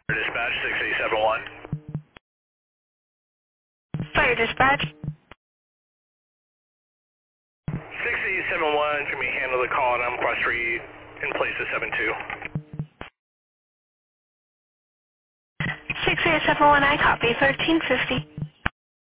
Dispatch 6871. Fire dispatch. 6871, can we handle the call and I'm request read in place of 72. 6871, I copy. 1350.